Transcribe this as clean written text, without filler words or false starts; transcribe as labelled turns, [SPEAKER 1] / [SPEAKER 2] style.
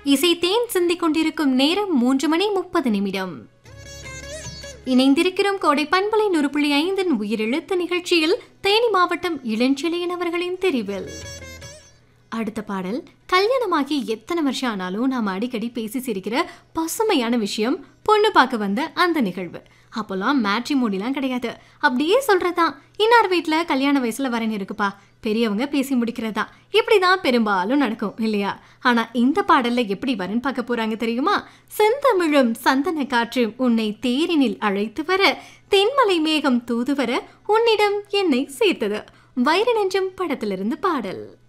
[SPEAKER 1] இசை தேன் சிந்திக் கொண்டிருக்கும் நேரம் 3:30 இணைந்திருக்கிறோம் கோடை பண்பலை 100.5 உயிரெழுத்து நிகழ்ச்சியில் தேனி மாவட்டம் இளஞ்செழியன் அவர்களின் தெரிவில். அடுத்த பாடல், கல்யாணமாகி எத்தனை வருஷம் ஆனாலும் நாம அடிக்கடி பேசி சிரிக்கிற பசுமையான விஷயம் பொண்ணு பார்க்க வந்த அந்த நிகழ்வு. அப்போல்லாம் மேட்ரிமோனிலாம் கிடையாது, அப்படியே சொல்றதான் இன்னார் வீட்டுல கல்யாண வயசுல வரேன் இருக்குப்பா, பெரியவங்க பேசி முடிக்கிறதா, இப்படிதான் பெரும்பாலும் நடக்கும் இல்லையா? ஆனா இந்த பாடல்ல எப்படி வரன் பார்க்க போறாங்க தெரியுமா? செந்தமிழும் சந்தன காற்றும் உன்னை தேரினில் அழைத்து வர, தென்மலை மேகம் தூது வர, உன்னிடம் என்னை சேர்த்தது. வைர நெஞ்சம் படத்திலிருந்து பாடல்.